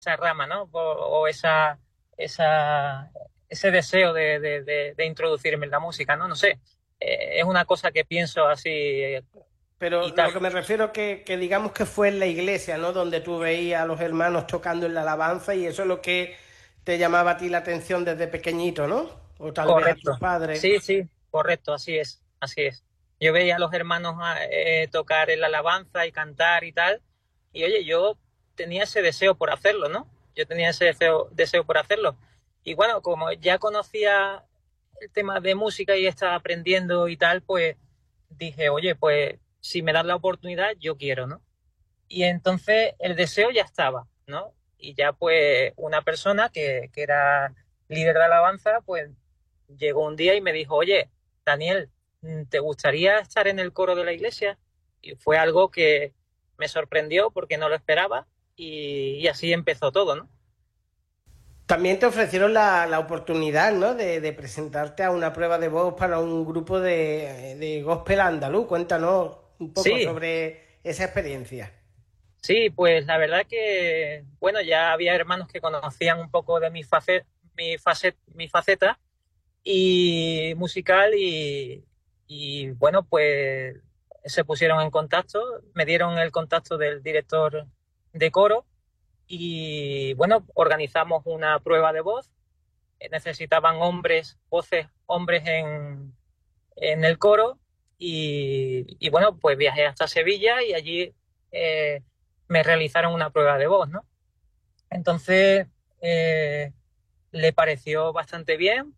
esa rama, ¿no? O esa, ese deseo de introducirme en la música, ¿no? No sé. Es una cosa que pienso así Pero y tal. lo que me refiero que digamos que fue en la iglesia, ¿no? Donde tú veías a los hermanos tocando en la alabanza y eso es lo que te llamaba a ti la atención desde pequeñito, ¿no? O tal vez a tus Correcto. padres. Sí, sí, correcto, así es, así es. Yo veía a los hermanos tocar en la alabanza y cantar y tal, y oye, yo tenía ese deseo por hacerlo, ¿no? Yo tenía ese deseo por hacerlo. Y bueno, como ya conocía el tema de música y estaba aprendiendo y tal, pues dije, oye, pues si me das la oportunidad, yo quiero, ¿no? Y entonces el deseo ya estaba, ¿no? Y ya pues una persona que era líder de alabanza, pues llegó un día y me dijo, oye, Daniel, ¿te gustaría estar en el coro de la iglesia? Y fue algo que me sorprendió porque no lo esperaba y así empezó todo, ¿no? También te ofrecieron la oportunidad, ¿no? De presentarte a una prueba de voz para un grupo de gospel andaluz. Cuéntanos un poco Sí, sobre esa experiencia. sí, pues la verdad que, bueno, ya había hermanos que conocían un poco de mi faceta y musical bueno, pues se pusieron en contacto, me dieron el contacto del director de coro y bueno, organizamos una prueba de voz. Necesitaban voces hombres en el coro y bueno, pues viajé hasta Sevilla y allí eh, me realizaron una prueba de voz, ¿no? Entonces eh, le pareció bastante bien,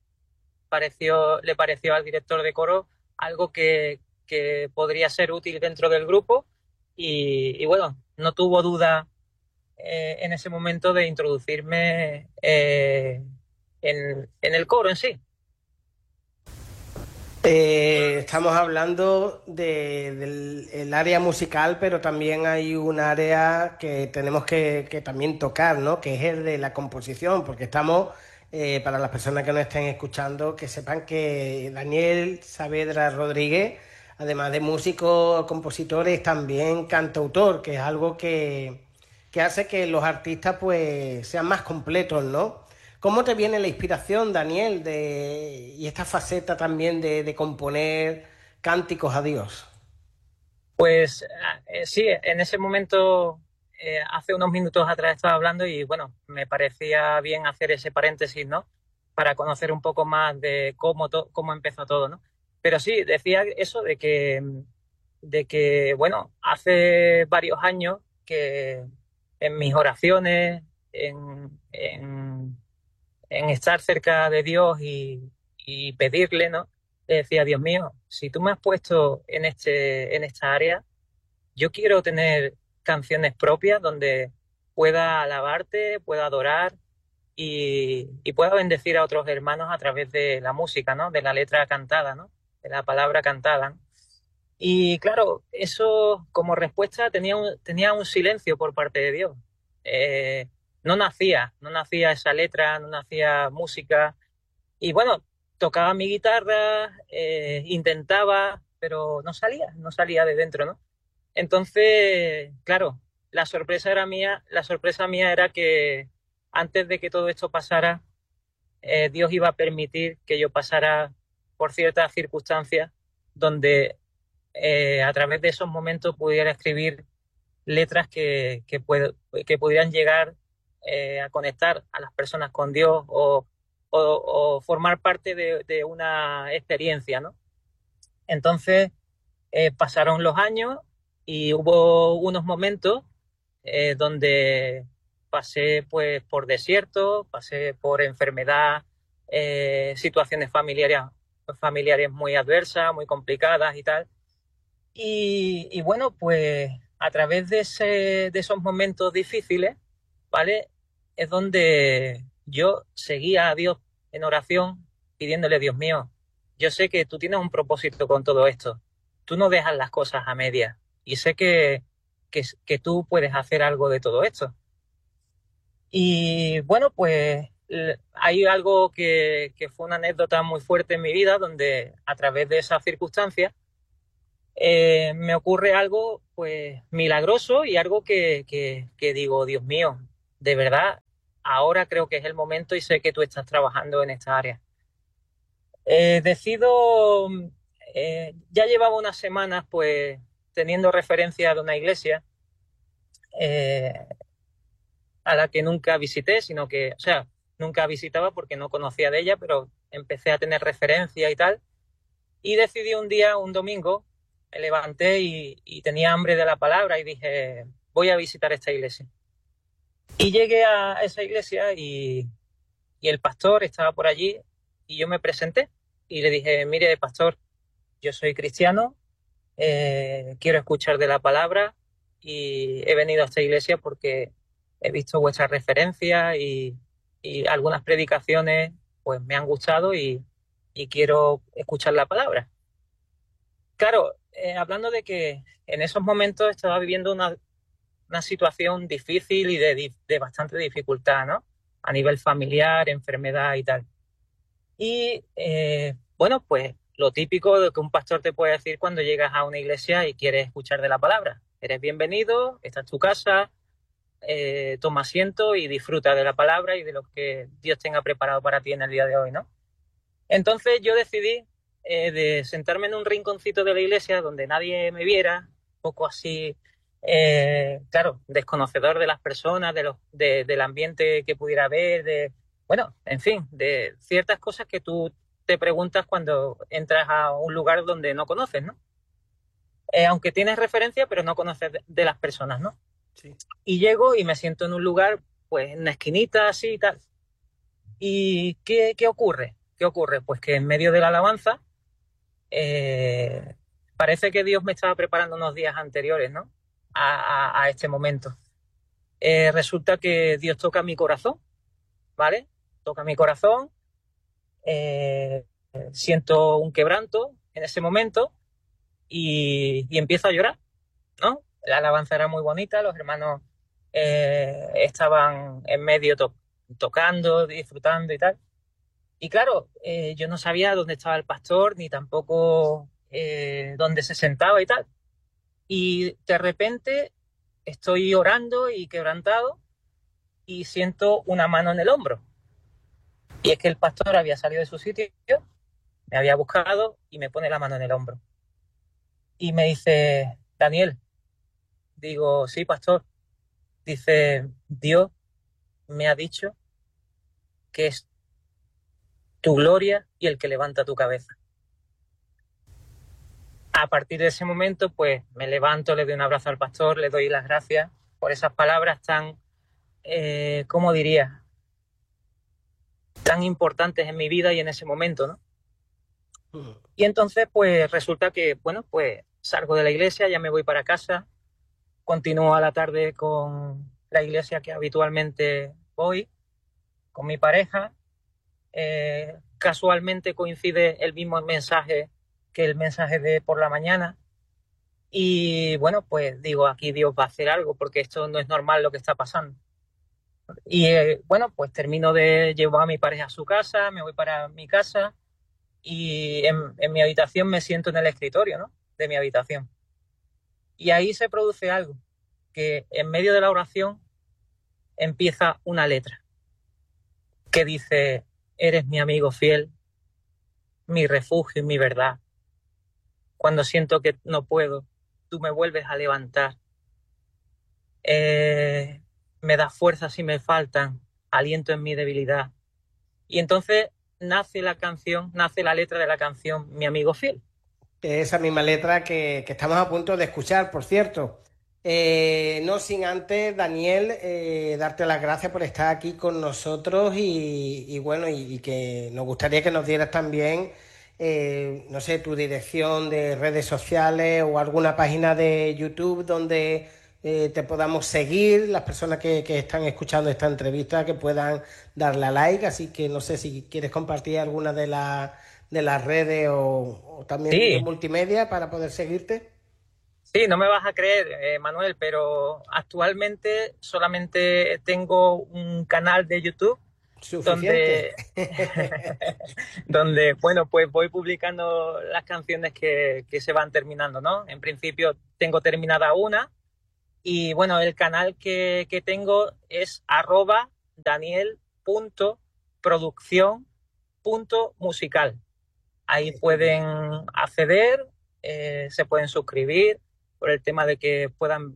le pareció al director de coro algo que podría ser útil dentro del grupo y bueno, no tuvo duda en ese momento de introducirme en el coro en sí. Estamos hablando del el área musical, pero también hay un área que tenemos que también tocar, ¿no? Que es el de la composición, porque estamos, para las personas que nos estén escuchando, que sepan que Daniel Saavedra Rodríguez, además de músico, compositor, es también cantautor, que es algo que hace que los artistas pues sean más completos, ¿no? ¿Cómo te viene la inspiración, Daniel, y esta faceta también de componer cánticos a Dios? Pues sí, en ese momento, hace unos minutos atrás estaba hablando y bueno, me parecía bien hacer ese paréntesis, ¿no? Para conocer un poco más de cómo empezó todo, ¿no? Pero sí, decía eso de que, bueno, hace varios años que en mis oraciones, en estar cerca de Dios y pedirle, ¿no? Le decía, Dios mío, si tú me has puesto en esta área, yo quiero tener canciones propias donde pueda alabarte, pueda adorar y pueda bendecir a otros hermanos a través de la música, ¿no? De la letra cantada, ¿no? De la palabra cantada, ¿no? Y claro, eso como respuesta tenía un silencio por parte de Dios. Eh, no nacía esa letra, no nacía música. Y bueno, tocaba mi guitarra, intentaba, pero no salía de dentro, ¿no? Entonces, claro, la sorpresa mía era que antes de que todo esto pasara, Dios iba a permitir que yo pasara por ciertas circunstancias donde a través de esos momentos pudiera escribir letras que pudieran llegar a conectar a las personas con Dios o formar parte de una experiencia, ¿no? Entonces, pasaron los años y hubo unos momentos donde pasé pues por desierto, pasé por enfermedad, situaciones familiares muy adversas, muy complicadas y tal. Y bueno, pues a través de esos momentos difíciles, ¿vale? Es donde yo seguía a Dios en oración, pidiéndole, Dios mío, yo sé que tú tienes un propósito con todo esto. Tú no dejas las cosas a medias. Y sé que tú puedes hacer algo de todo esto. Y bueno, pues hay algo que fue una anécdota muy fuerte en mi vida, donde a través de esas circunstancias, me ocurre algo pues milagroso y algo que digo, Dios mío, de verdad, ahora creo que es el momento y sé que tú estás trabajando en esta área. Decido, ya llevaba unas semanas pues teniendo referencia de una iglesia eh, a la que nunca visité, sino que, o sea, nunca visitaba porque no conocía de ella, pero empecé a tener referencia y tal. Y decidí un día, un domingo, me levanté y tenía hambre de la palabra y dije, voy a visitar esta iglesia. Y llegué a esa iglesia y el pastor estaba por allí y yo me presenté y le dije, mire, pastor, yo soy cristiano, quiero escuchar de la palabra y he venido a esta iglesia porque he visto vuestras referencias y algunas predicaciones pues me han gustado y quiero escuchar la palabra. Claro, hablando de que en esos momentos estaba viviendo una situación difícil y de bastante dificultad, ¿no? A nivel familiar, enfermedad y tal. Y bueno, pues lo típico de que un pastor te puede decir cuando llegas a una iglesia y quieres escuchar de la palabra. Eres bienvenido, esta es tu casa, toma asiento y disfruta de la palabra y de lo que Dios tenga preparado para ti en el día de hoy, ¿no? Entonces yo decidí de sentarme en un rinconcito de la iglesia donde nadie me viera, un poco así, claro, desconocedor de las personas, del ambiente que pudiera haber, bueno, en fin, de ciertas cosas que tú te preguntas cuando entras a un lugar donde no conoces, ¿no? Aunque tienes referencia, pero no conoces de las personas, ¿no? Sí. Y llego y me siento en un lugar, pues en una esquinita así y tal. ¿Y qué ocurre? ¿Qué ocurre? Pues que en medio de la alabanza parece que Dios me estaba preparando unos días anteriores, ¿no? A este momento. Resulta que Dios toca mi corazón, ¿vale? Toca mi corazón, eh, siento un quebranto en ese momento y empiezo a llorar, ¿no? La alabanza era muy bonita, los hermanos estaban en medio tocando, disfrutando y tal. Y claro, yo no sabía dónde estaba el pastor, ni tampoco dónde se sentaba y tal. Y de repente estoy orando y quebrantado y siento una mano en el hombro. Y es que el pastor había salido de su sitio, me había buscado y me pone la mano en el hombro. Y me dice, Daniel, digo, sí, pastor. Dice, Dios me ha dicho que es tu gloria y el que levanta tu cabeza. A partir de ese momento, pues me levanto, le doy un abrazo al pastor, le doy las gracias por esas palabras tan, ¿cómo diría? Tan importantes en mi vida y en ese momento, ¿no? Y entonces, pues resulta que, bueno, pues salgo de la iglesia, ya me voy para casa, continúo a la tarde con la iglesia que habitualmente voy, con mi pareja. Casualmente coincide el mismo mensaje que el mensaje de por la mañana. Y bueno, pues digo, aquí Dios va a hacer algo porque esto no es normal lo que está pasando. Y bueno, pues termino de llevar a mi pareja a su casa, me voy para mi casa y en mi habitación me siento en el escritorio, ¿no? De mi habitación. Y ahí se produce algo, que en medio de la oración empieza una letra que dice, eres mi amigo fiel, mi refugio y mi verdad. Cuando siento que no puedo, tú me vuelves a levantar. Me das fuerzas si me faltan, aliento en mi debilidad. Y entonces nace la canción, nace la letra de la canción Mi amigo fiel. Esa misma letra que estamos a punto de escuchar, por cierto. No sin antes, Daniel, darte las gracias por estar aquí con nosotros y bueno, y que nos gustaría que nos dieras también, no sé, tu dirección de redes sociales o alguna página de YouTube donde te podamos seguir, las personas que están escuchando esta entrevista, que puedan darle a like. Así que no sé si quieres compartir alguna de las redes o también de Sí, multimedia para poder seguirte. sí, no me vas a creer, Manuel, pero actualmente solamente tengo un canal de YouTube Suficiente. donde, donde bueno, pues voy publicando las canciones que se van terminando, ¿no? En principio tengo terminada una Y bueno, el canal que tengo es @daniel.producción.musical. Ahí pueden acceder, se pueden suscribir por el tema de que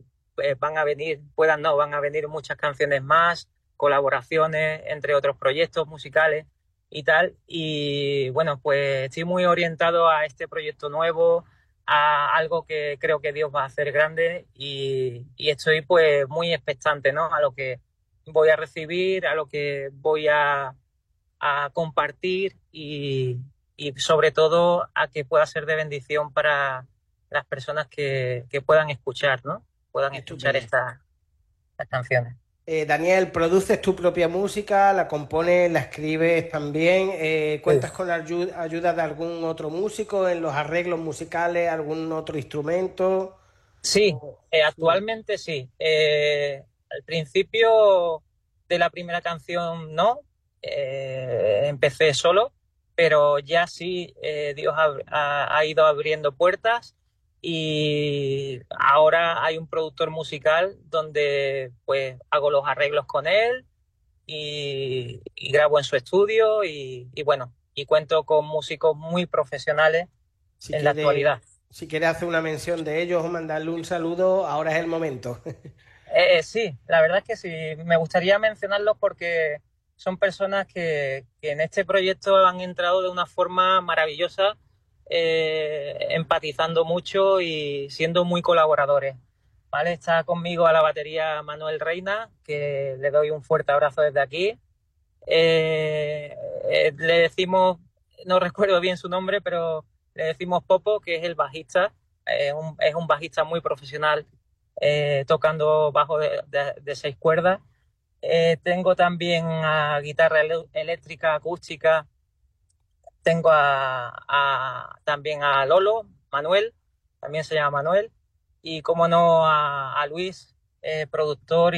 van a venir muchas canciones más, colaboraciones entre otros proyectos musicales y tal. Y bueno, pues estoy muy orientado a este proyecto nuevo, a algo que creo que Dios va a hacer grande y estoy pues muy expectante, ¿no? A lo que voy a recibir, a lo que voy a compartir y sobre todo a que pueda ser de bendición para las personas que puedan escuchar, ¿no? Puedan escuchar Estupendo. estas canciones. Daniel, ¿produces tu propia música? ¿La compones, la escribes también? ¿Cuentas con la ayuda de algún otro músico en los arreglos musicales, algún otro instrumento? Sí, Sí. actualmente sí. Al principio de la primera canción no, empecé solo, pero ya sí, Dios ha ido abriendo puertas y ahora hay un productor musical donde pues hago los arreglos con él y grabo en su estudio y bueno, y cuento con músicos muy profesionales Si en la quieres, actualidad. si quieres hacer una mención de ellos o mandarle un saludo, ahora es el momento. Sí, la verdad es que sí. Me gustaría mencionarlos porque son personas que en este proyecto han entrado de una forma maravillosa, empatizando mucho y siendo muy colaboradores. ¿Vale? Está conmigo a la batería Manuel Reina, que le doy un fuerte abrazo desde aquí. Le decimos, no recuerdo bien su nombre, pero le decimos Popo, que es el bajista. Es un bajista muy profesional, tocando bajo de 6 cuerdas. Tengo también a guitarra eléctrica, acústica. Tengo también a Lolo, Manuel, también se llama Manuel. Y como no, a Luis, productor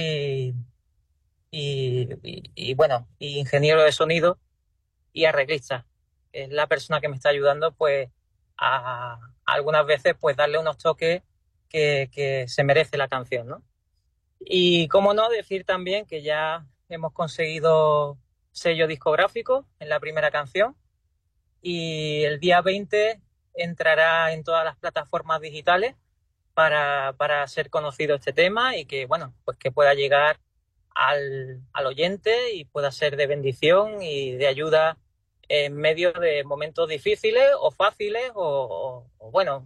bueno, y ingeniero de sonido y arreglista. Es la persona que me está ayudando, pues, a algunas veces, pues, darle unos toques que se merece la canción, ¿no? Y cómo no decir también que ya hemos conseguido sello discográfico en la primera canción y el día 20 entrará en todas las plataformas digitales para ser conocido este tema y que, bueno, pues que pueda llegar al oyente y pueda ser de bendición y de ayuda en medio de momentos difíciles o fáciles o bueno,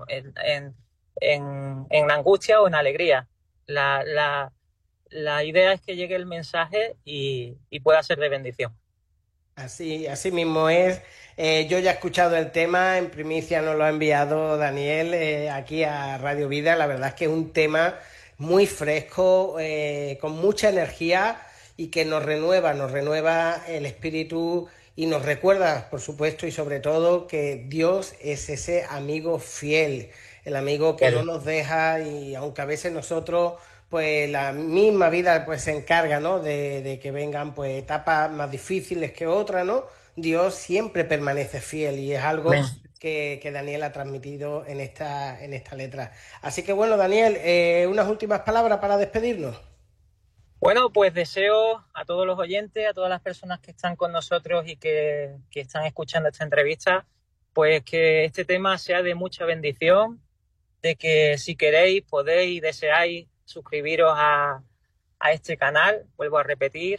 en angustia o en alegría. La, la, la idea es que llegue el mensaje y pueda ser de bendición. Así mismo es. Yo ya he escuchado el tema, en primicia nos lo ha enviado Daniel aquí a Radio Vida. La verdad es que es un tema muy fresco, con mucha energía y que nos renueva el espíritu y nos recuerda, por supuesto, y sobre todo que Dios es ese amigo fiel, el amigo que no El- nos deja y aunque a veces nosotros pues la misma vida pues se encarga, ¿no? De que vengan pues etapas más difíciles que otras, ¿no? Dios siempre permanece fiel y es algo Amén. que Daniel ha transmitido en esta letra. Así que bueno, Daniel, unas últimas palabras para despedirnos. Bueno, pues deseo a todos los oyentes, a todas las personas que están con nosotros y que están escuchando esta entrevista, pues que este tema sea de mucha bendición, de que si queréis, podéis y deseáis suscribiros a este canal, vuelvo a repetir,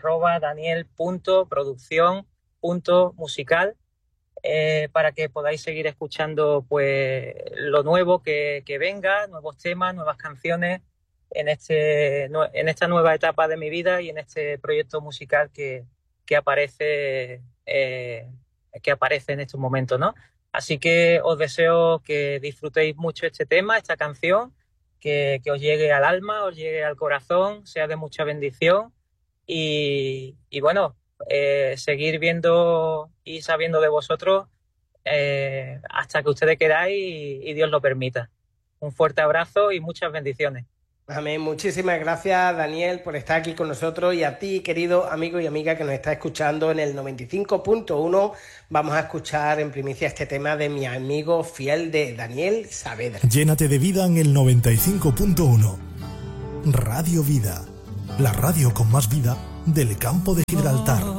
@daniel.producción.musical, para que podáis seguir escuchando pues lo nuevo que venga, nuevos temas, nuevas canciones en esta nueva etapa de mi vida y en este proyecto musical que aparece, que aparece en estos momentos, ¿no? Así que os deseo que disfrutéis mucho este tema, esta canción, que os llegue al alma, os llegue al corazón, sea de mucha bendición y bueno, seguir viendo y sabiendo de vosotros, hasta que ustedes queráis y Dios lo permita. Un fuerte abrazo y muchas bendiciones. Amén. Muchísimas gracias, Daniel, por estar aquí con nosotros y a ti, querido amigo y amiga que nos está escuchando en el 95.1. Vamos a escuchar en primicia este tema de mi amigo fiel de Daniel Saavedra. Llénate de vida en el 95.1. Radio Vida, la radio con más vida del campo de Gibraltar.